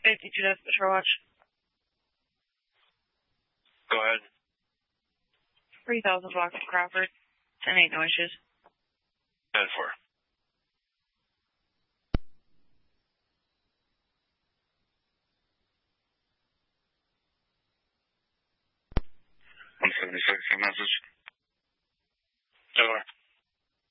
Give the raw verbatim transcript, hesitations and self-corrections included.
fifty-two, that's Patrol Watch. Go ahead. three thousand blocks of Crawford. ten eight, no issues. ten four. one seventy-six, your message. ten four.